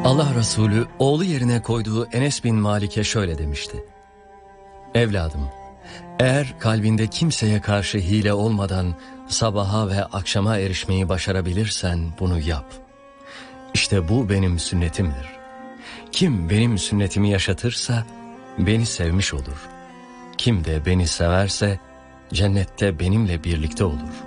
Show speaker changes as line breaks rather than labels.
Allah Resulü oğlu yerine koyduğu Enes bin Malik'e şöyle demişti: Evladım, eğer kalbinde kimseye karşı hile olmadan sabaha ve akşama erişmeyi başarabilirsen bunu yap. İşte bu benim sünnetimdir. Kim benim sünnetimi yaşatırsa beni sevmiş olur. Kim de beni severse cennette benimle birlikte olur.